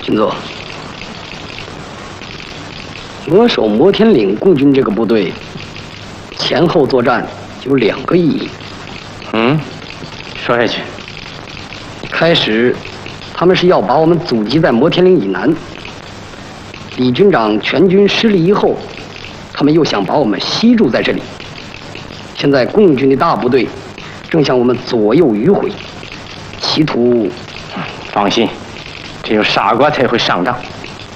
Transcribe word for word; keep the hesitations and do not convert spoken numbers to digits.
军座，扼守摩天岭共军这个部队，前后作战有两个意义。 嗯，说下去。 开始，他们是要把我们阻击在摩天岭以南。李军长全军失利以后，他们又想把我们吸住在这里。现在共军的大部队正向我们左右迂回，企图…… 放心，只有傻瓜才会上当。